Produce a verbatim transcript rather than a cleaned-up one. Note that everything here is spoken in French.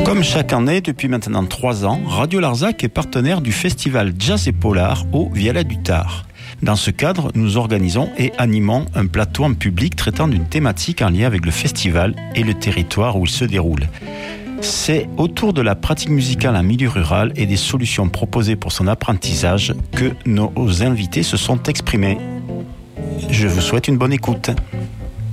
Comme chaque année, depuis maintenant trois ans, Radio Larzac est partenaire du festival Jazz et Polar au Viala du Tard. Dans ce cadre, nous organisons et animons un plateau en public traitant d'une thématique en lien avec le festival et le territoire où il se déroule. C'est autour de la pratique musicale en milieu rural et des solutions proposées pour son apprentissage que nos invités se sont exprimés. Je vous souhaite une bonne écoute.